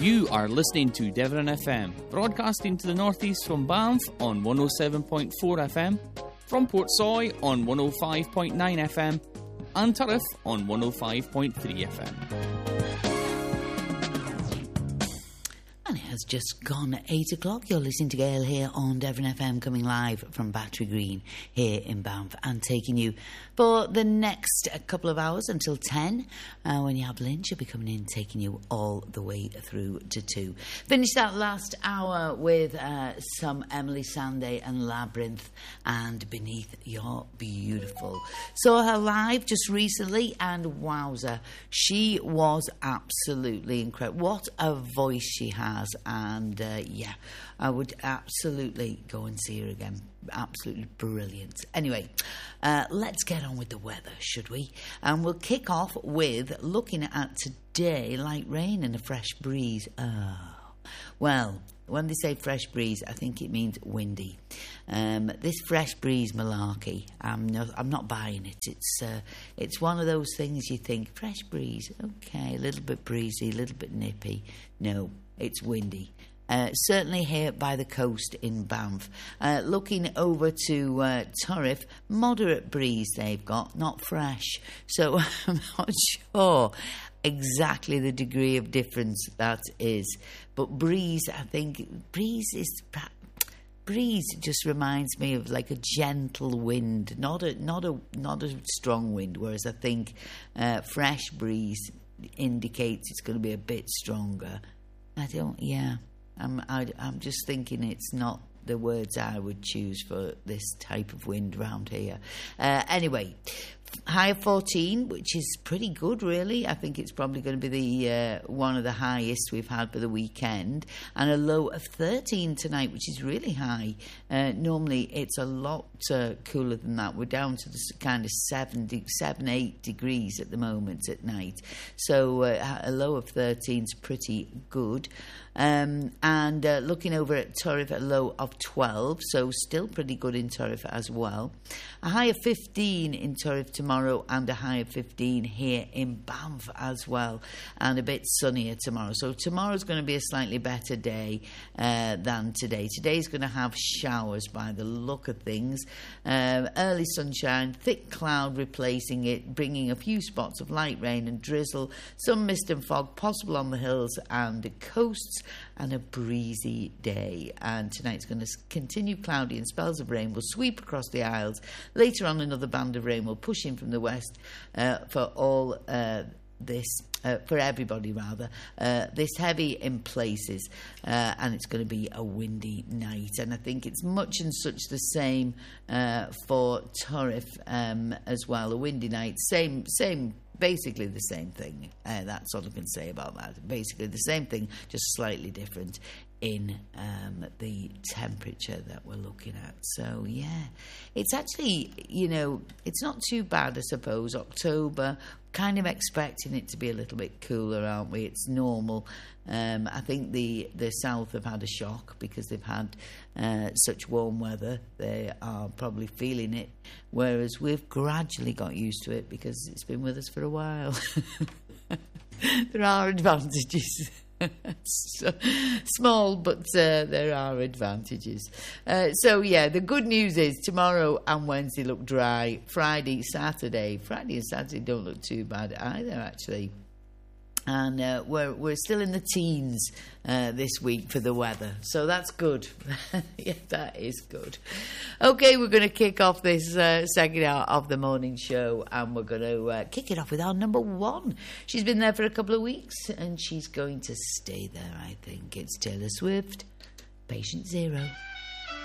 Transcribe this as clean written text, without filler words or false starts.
You are listening to Devon FM, broadcasting to the northeast from Banff on 107.4 FM, from Portsoy on 105.9 FM, and Turriff on 105.3 FM. And it has just gone 8 o'clock. You're listening to Gail here on Devon FM, coming live from Battery Green here in Banff and taking you for the next couple of hours until 10. When you have Lynn, she'll be coming in, taking you all the way through to 2. Finished that last hour with some Emily Sandé and Labyrinth and Beneath Your Beautiful. Saw her live just recently and wowza, she was absolutely incredible. What a voice she has. And yeah, I would absolutely go and see her again. Absolutely brilliant. Anyway, let's get on with the weather, should we? And we'll kick off with looking at today, light rain and a fresh breeze. Well, when they say fresh breeze, I think it means windy. This fresh breeze malarkey, I'm not buying it. It's one of those things you think, fresh breeze, okay, a little bit breezy, a little bit nippy. No, it's windy. Certainly here by the coast in Banff. Looking over to Turriff, moderate breeze they've got, not fresh. So I'm not sure exactly the degree of difference that is. But breeze, I think, breeze just reminds me of like a gentle wind, not a strong wind. Whereas I think fresh breeze indicates it's going to be a bit stronger. I'm just thinking it's not the words I would choose for this type of wind round here. Anyway, high of 14, which is pretty good, really. I think it's probably going to be the one of the highest we've had for the weekend. And a low of 13 tonight, which is really high. Normally, it's a lot cooler than that. We're down to the kind of 8 degrees at the moment at night. So a low of 13 is pretty good. And looking over at Turriff, a low of 12, so still pretty good in Turriff as well. A high of 15 in Turriff tomorrow and a high of 15 here in Banff as well, and a bit sunnier tomorrow. So tomorrow's going to be a slightly better day than today. Today's going to have showers by the look of things. Early sunshine, thick cloud replacing it, bringing a few spots of light rain and drizzle, some mist and fog possible on the hills and the coasts, and a breezy day. And tonight's going to continue cloudy and spells of rain will sweep across the Isles. Later on, another band of rain will push in from the west for all for everybody rather. This heavy in places, and it's going to be a windy night. And I think it's much and such the same for Turriff as well. A windy night, same. Basically the same thing. That's all I can say about that. Basically the same thing, just slightly different in the temperature that we're looking at. So, yeah, it's actually, it's not too bad, I suppose. October, kind of expecting it to be a little bit cooler, aren't we? It's normal. I think the south have had a shock because they've had such warm weather. They are probably feeling it, whereas we've gradually got used to it because it's been with us for a while. There are advantages. Small, but there are advantages. So, yeah, the good news is tomorrow and Wednesday look dry. Friday and Saturday don't look too bad either, actually. And we're still in the teens this week for the weather, so that's good. Yeah, that is good. Okay, we're going to kick off this second hour of the morning show, and we're going to kick it off with our number one. She's been there for a couple of weeks, and she's going to stay there, I think. It's Taylor Swift, Patient Zero.